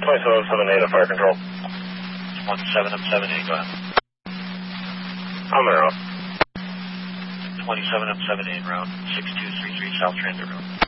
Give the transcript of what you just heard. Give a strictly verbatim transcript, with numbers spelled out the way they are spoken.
twenty-seven M seven eight at fire control. twenty-seven M seven eight, go ahead. I'm in route. twenty-seven M seven eight route, six two three three South Transit Road.